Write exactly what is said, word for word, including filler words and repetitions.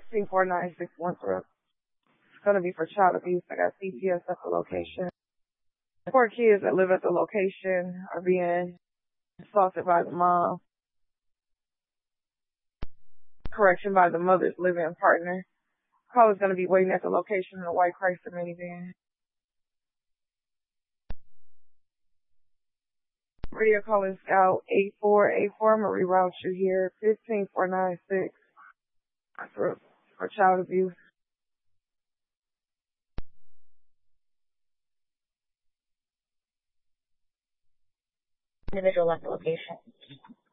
fifteen four nine six Winthrop. It's going to be for child abuse. I got C P S at the location. Four kids that live at the location are being assaulted by the mom. Correction, by the mother's living partner. Caller's going to be waiting at the location in a white Chrysler minivan. Radio calling Scout eight four eight four. I'm going to reroute you here. fifteen four nine six for, for child abuse. Individual left the location.